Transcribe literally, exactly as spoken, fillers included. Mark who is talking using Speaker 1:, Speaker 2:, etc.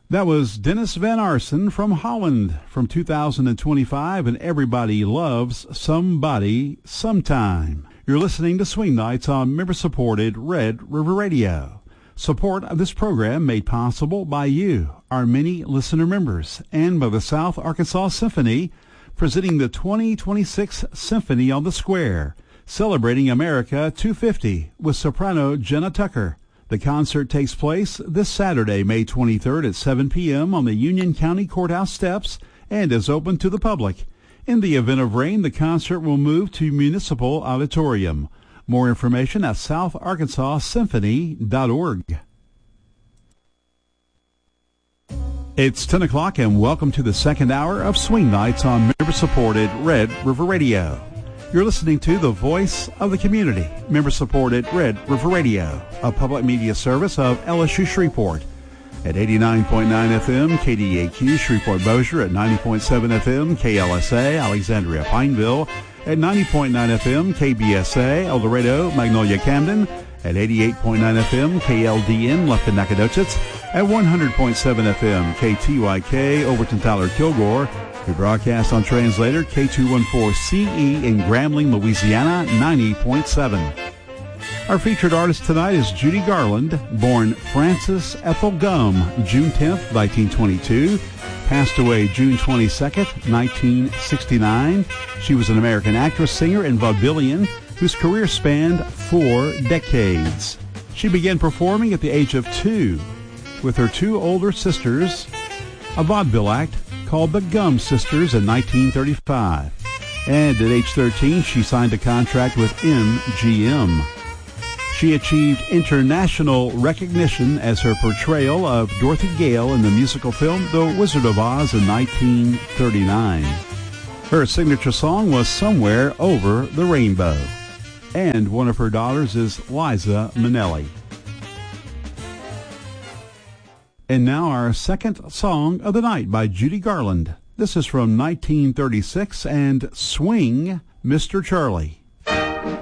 Speaker 1: That was Dennis Van Arsen from Holland from two thousand twenty-five, and Everybody Loves Somebody Sometime. You're listening to Swing Nights on member-supported Red River Radio. Support of this program made possible by you, our many listener members, and by the South Arkansas Symphony, presenting the twenty twenty-six Symphony on the Square, celebrating America two fifty with soprano Jenna Tucker. The concert takes place this Saturday, May twenty-third at seven p.m. on the Union County Courthouse steps and is open to the public. In the event of rain, the concert will move to Municipal Auditorium. More information at south arkansas symphony dot org. It's ten o'clock and welcome to the second hour of Swing Nights on member-supported Red River Radio. You're listening to the Voice of the Community, member-supported Red River Radio, a public media service of L S U Shreveport. At eighty-nine point nine F M, K D A Q Shreveport-Bossier, at ninety point seven F M, K L S A Alexandria-Pineville, at ninety point nine F M, K B S A El Dorado, Magnolia-Camden, at eighty-eight point nine F M, K L D N Lufkin-Nacogdoches, at one hundred point seven F M, K T Y K Overton-Tyler-Kilgore. We broadcast on translator K two fourteen C E in Grambling, Louisiana, ninety point seven. Our featured artist tonight is Judy Garland, born Frances Ethel Gum, June tenth, nineteen twenty-two, passed away June twenty-second, nineteen sixty-nine. She was an American actress, singer, and vaudevillian whose career spanned four decades. She began performing at the age of two with her two older sisters, a vaudeville act called the Gum Sisters in nineteen thirty-five. And at age thirteen, she signed a contract with M G M. She achieved international recognition as her portrayal of Dorothy Gale in the musical film The Wizard of Oz in nineteen thirty-nine. Her signature song was Somewhere Over the Rainbow. And one of her daughters is Liza Minnelli. And now our second song of the night by Judy Garland. This is from nineteen thirty-six and Swing, Mister Charlie.